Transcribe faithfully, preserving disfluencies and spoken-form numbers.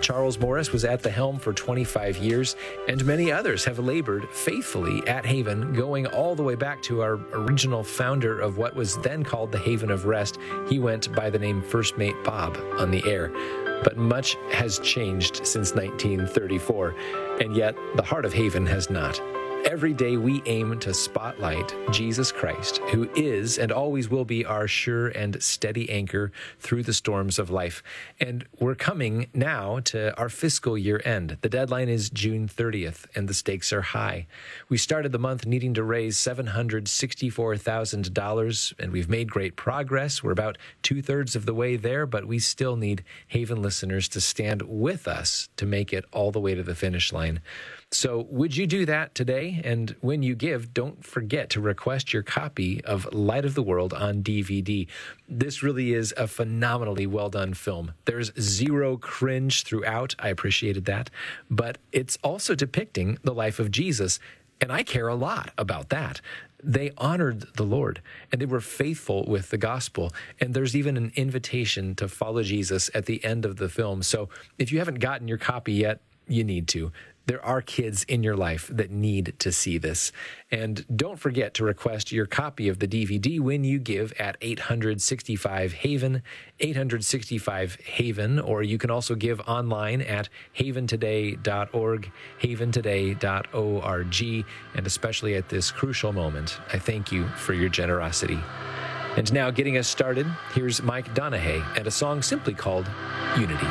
Charles Morris was at the helm for twenty-five years, and many others have labored faithfully at Haven, going all the way back to our original founder of what was then called the Haven of Rest. He went by the name First Mate Bob on the air. But much has changed since nineteen thirty-four, and yet the heart of Haven has not. Every day we aim to spotlight Jesus Christ, who is and always will be our sure and steady anchor through the storms of life. And we're coming now to our fiscal year end. The deadline is June thirtieth, and the stakes are high. We started the month needing to raise seven hundred sixty-four thousand dollars, and we've made great progress. We're about two-thirds of the way there, but we still need Haven listeners to stand with us to make it all the way to the finish line. So would you do that today? And when you give, don't forget to request your copy of Light of the World on D V D. This really is a phenomenally well-done film. There's zero cringe throughout. I appreciated that. But it's also depicting the life of Jesus, and I care a lot about that. They honored the Lord, and they were faithful with the gospel. And there's even an invitation to follow Jesus at the end of the film. So if you haven't gotten your copy yet, you need to. There are kids in your life that need to see this. And don't forget to request your copy of the D V D when you give at eight hundred sixty-five Haven, eight hundred sixty-five Haven, or you can also give online at haven today dot org, haven today dot org. And especially at this crucial moment, I thank you for your generosity. And now, getting us started, here's Mike Donahue and a song simply called Unity.